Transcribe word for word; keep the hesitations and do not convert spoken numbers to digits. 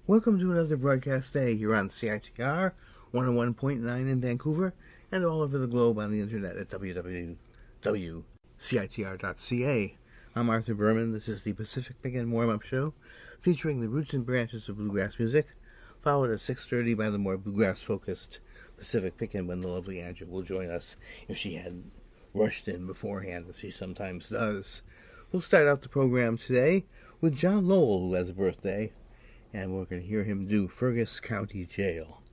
Welcome to another broadcast day here on C I T R one oh one point nine in Vancouver and all over the globe on the internet at w w w dot c i t r dot c a. I'm Arthur Berman. This is the Pacific Pickin' Warm-Up Show featuring the roots and branches of bluegrass music, followed at six thirty by the more bluegrass-focused Pacific Pickin' when the lovely Angela will join us if she hadn't rushed in beforehand, as she sometimes does. We'll start out the program today with John Lowell, who has a birthday, and we're going to hear him do Fergus County Jail.